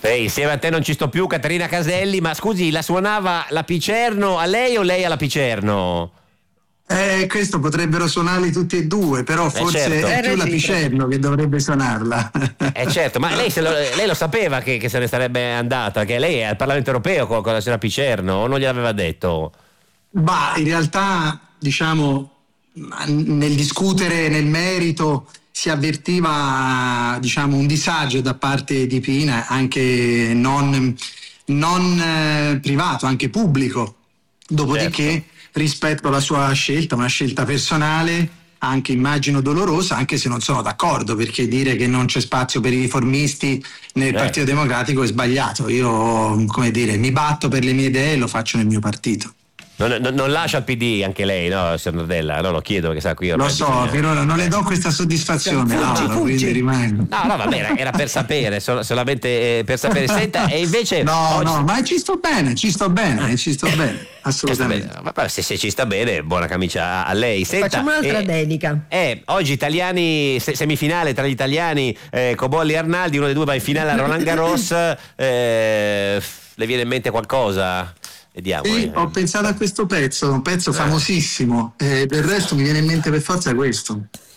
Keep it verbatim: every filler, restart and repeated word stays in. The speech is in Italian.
Ehi, insieme a te non ci sto più, Caterina Caselli, ma scusi, la suonava la Picerno a lei o lei alla Picerno? Eh, questo potrebbero suonarli tutti e due, però forse certo. è Eh, più la reciproco. Picerno che dovrebbe suonarla. Eh certo, ma lei, se lo, lei lo sapeva che, che se ne sarebbe andata, che lei è al Parlamento europeo con, con la signora Picerno, o non gliel'aveva detto? Ma in realtà, diciamo, nel discutere nel merito si avvertiva, diciamo, un disagio da parte di Pina, anche non, non eh, privato, anche pubblico. Dopodiché, Certo. rispetto alla sua scelta, una scelta personale, anche immagino dolorosa, anche se non sono d'accordo, perché dire che non c'è spazio per i riformisti nel Eh. Partito Democratico è sbagliato. Io, come dire, mi batto per le mie idee e lo faccio nel mio partito. Non, non, non lascia il P D anche lei, no, signor Nardella? No, lo chiedo perché sa qui Lo ormai so, bisogna- però non le do questa soddisfazione, Fuggi, Laura, fuggi. quindi rimango. No, no, vabbè, era, era per sapere, sol- solamente eh, per sapere. Senta, e invece No, oggi- no, ma ci sto bene, ci sto bene, ci sto bene, Eh, sta assolutamente. bene. Ma- ma se, se ci sta bene, buona camicia a, a lei. Senta, Facciamo un'altra eh, dedica. Eh, oggi italiani, se- semifinale tra gli italiani, eh, Cobolli e Arnaldi, uno dei due va in finale a Roland Garros. eh, le viene in mente qualcosa? Vediamo. Sì, eh. ho pensato a questo pezzo, un pezzo famosissimo, e del resto mi viene in mente per forza questo.